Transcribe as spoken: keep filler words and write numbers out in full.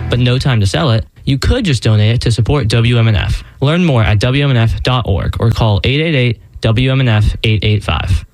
but no time to sell it, you could just donate it to support W M N F. Learn more at W M N F dot org or call eight eight eight W M N F eight eight five.